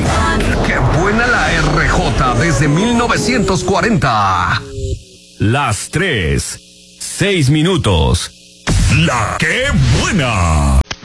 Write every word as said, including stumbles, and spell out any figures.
¡Qué buena la R J desde mil novecientos cuarenta! Las tres, seis minutos. La ¡Qué buena!